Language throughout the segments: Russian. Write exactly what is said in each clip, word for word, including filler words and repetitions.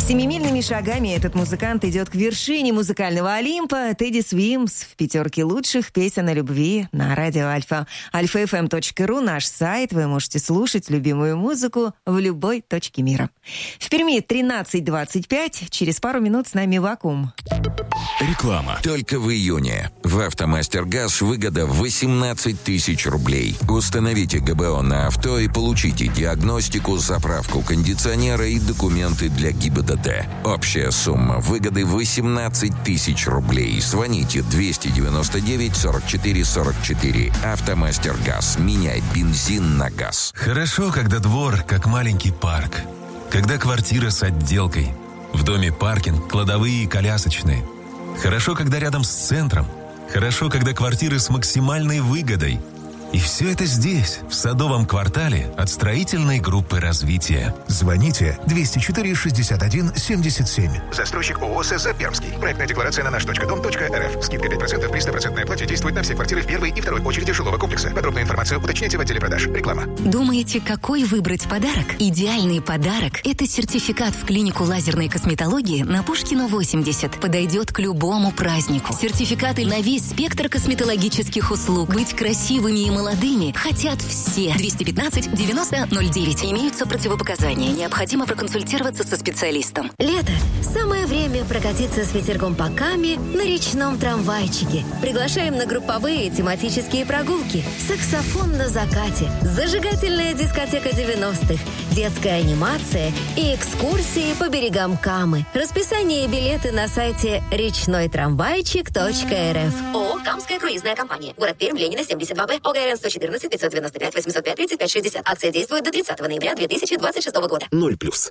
Семимильными шагами этот музыкант идет к вершине музыкального Олимпа. Тедди Свимс в пятерке лучших песен о любви на радио Альфа. альфа эф эм точка ру, наш сайт. Вы можете слушать любимую музыку в любой точке мира. В Перми тринадцать двадцать пять. Через пару минут с нами «Вакуум». Реклама. Только в июне в «АвтоМастер-Газ» выгода восемнадцать тысяч рублей. Установите гэ бэ о на авто и получите диагностику, заправку кондиционера и документы для ГИБДД. Общая сумма выгоды восемнадцать тысяч рублей. Звоните двести девяносто девять сорок четыре сорок четыре. «АвтоМастер-Газ». Меняй бензин на газ. Хорошо, когда двор как маленький парк. Когда квартира с отделкой. В доме паркинг, кладовые и колясочные. Хорошо, когда рядом с центром. Хорошо, когда квартиры с максимальной выгодой. И все это здесь, в Садовом квартале от строительной группы развития. Звоните двести четыре шестьдесят один семьдесят семь. Застройщик ООО «СЭЗА Пермский». Проектная декларация на наш точка дом точка эр эф. Скидка пять процентов при стопроцентной оплате действует на все квартиры в первой и второй очереди жилого комплекса. Подробную информацию уточните в отделе продаж. Реклама. Думаете, какой выбрать подарок? Идеальный подарок – это сертификат в клинику лазерной косметологии на Пушкина восемьдесят. Подойдет к любому празднику. Сертификаты на весь спектр косметологических услуг. Быть красивыми и молодыми хотят все. двести пятнадцать девяносто ноль девять. Имеются противопоказания. Необходимо проконсультироваться со специалистом. Лето. Самое время прокатиться с ветерком по Каме на речном трамвайчике. Приглашаем на групповые тематические прогулки. Саксофон на закате. Зажигательная дискотека девяностых. Детская анимация и экскурсии по берегам Камы. Расписание и билеты на сайте речной трамвайчик точка эр эф. ООО «Камская круизная компания». Город Пермь, Ленина, семьдесят два бэ. ОГРН сто четырнадцать пятьсот девяносто пять восемьсот пять тридцать пять шестьдесят. Акция действует до тридцатого ноября две тысячи двадцать шестого года. Ноль плюс.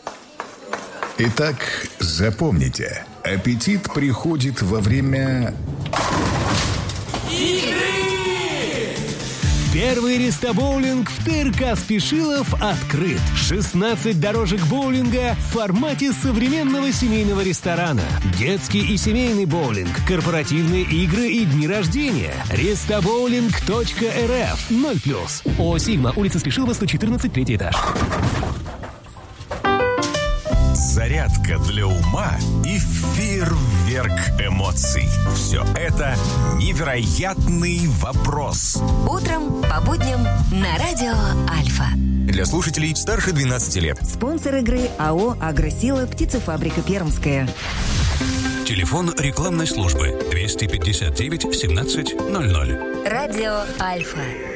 Итак, запомните. Аппетит приходит во время... Первый рестобоулинг в ТРК Спешилов открыт. шестнадцать дорожек боулинга в формате современного семейного ресторана. Детский и семейный боулинг, корпоративные игры и дни рождения. рестобоулинг точка эр эф. Ноль плюс. ООО «Сигма», улица Спешилова, сто четырнадцать, третий этаж. Зарядка для ума и фейерверк эмоций. Все это невероятный вопрос. Утром по будням на радио Альфа. Для слушателей старше двенадцати лет. Спонсор игры АО «Агросила», птицефабрика «Пермская». Телефон рекламной службы двести пятьдесят девять семнадцать ноль ноль. Радио Альфа.